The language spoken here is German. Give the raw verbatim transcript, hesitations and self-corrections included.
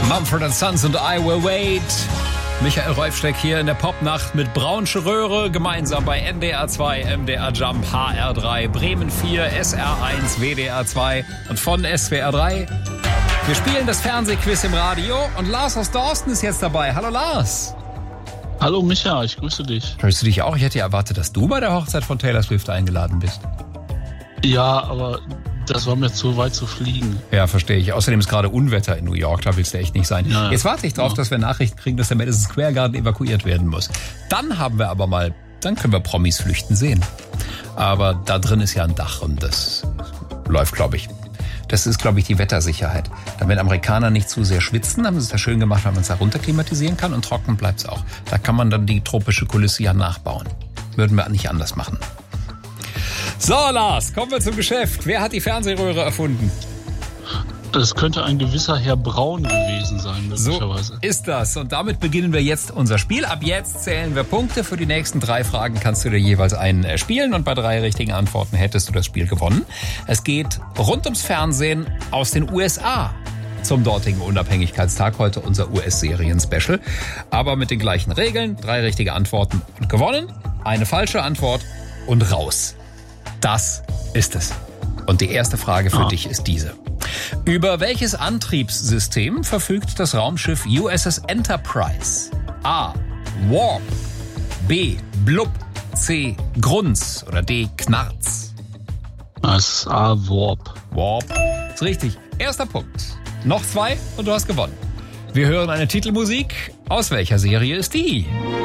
Mumford and Sons und I Will Wait. Michael Reufsteck hier in der Popnacht mit Braunsche Röhre, gemeinsam bei N D R zwei, M D R Jump, H R drei, Bremen vier, S R eins, W D R zwei und von S W R drei. Wir spielen das Fernsehquiz im Radio und Lars aus Dorsten ist jetzt dabei. Hallo Lars. Hallo Micha, ich grüße dich. Grüße dich auch. Ich hätte ja erwartet, dass du bei der Hochzeit von Taylor Swift eingeladen bist. Ja, aber das war mir zu weit zu fliegen. Ja, verstehe ich. Außerdem ist gerade Unwetter in New York, da willst du echt nicht sein. Ja, Jetzt warte ich drauf, ja. dass wir Nachrichten kriegen, dass der Madison Square Garden evakuiert werden muss. Dann haben wir aber mal, dann können wir Promis flüchten sehen. Aber da drin ist ja ein Dach und das läuft, glaube ich. Das ist, glaube ich, die Wettersicherheit. Damit Amerikaner nicht zu sehr schwitzen, haben sie es ja schön gemacht, weil man es da runter klimatisieren kann und trocken bleibt es auch. Da kann man dann die tropische Kulisse ja nachbauen. Würden wir nicht anders machen. So, Lars, kommen wir zum Geschäft. Wer hat die Fernsehröhre erfunden? Das könnte ein gewisser Herr Braun gewesen sein, möglicherweise. So ist das. Und damit beginnen wir jetzt unser Spiel. Ab jetzt zählen wir Punkte. Für die nächsten drei Fragen kannst du dir jeweils einen spielen. Und bei drei richtigen Antworten hättest du das Spiel gewonnen. Es geht rund ums Fernsehen aus den U S A zum dortigen Unabhängigkeitstag. Heute unser U S-Serien-Special. Aber mit den gleichen Regeln. Drei richtige Antworten und gewonnen. Eine falsche Antwort und raus. Das ist es. Und die erste Frage für ah. dich ist diese. Über welches Antriebssystem verfügt das Raumschiff U S S Enterprise? A. Warp. B. Blub. C. Grunz. Oder D. Knarz. Das ist A. Warp. Warp. Ist richtig. Erster Punkt. Noch zwei und du hast gewonnen. Wir hören eine Titelmusik. Aus welcher Serie ist die?